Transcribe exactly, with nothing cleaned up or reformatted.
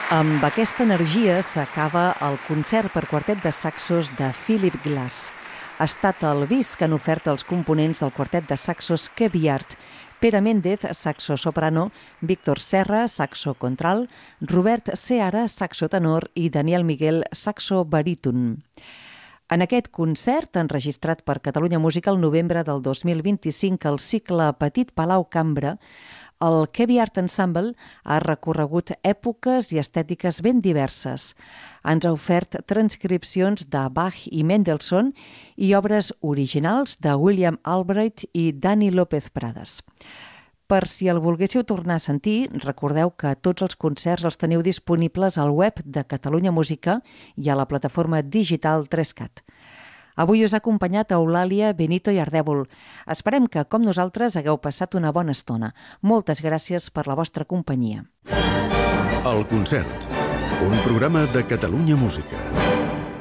Amb aquesta energia s'acaba el concert per quartet de saxos de Philip Glass. Ha estat el bis que han ofert els components del quartet de saxos Keviart: Pere Méndez, saxo soprano, Víctor Serra, saxo contralt, Robert Seara, saxo tenor i Daniel Miguel, saxo baríton. En aquest concert, enregistrat per Catalunya Música el novembre del dos mil vint-i-cinc al cicle Petit Palau Cambra, el Keviart Ensemble ha recorregut èpoques i estètiques ben diverses. Ens ha ofert transcripcions de Bach i Mendelssohn i obres originals de William Albright i Dani López Prades. Per si el volguéssiu tornar a sentir, recordeu que tots els concerts els teniu disponibles al web de Catalunya Música i a la plataforma digital tres cat. Avui us ha acompanyat Eulàlia, Benito i Ardèvol. Esperem que, com nosaltres, hagueu passat una bona estona. Moltes gràcies per la vostra companyia. El concert, un programa de Catalunya Música.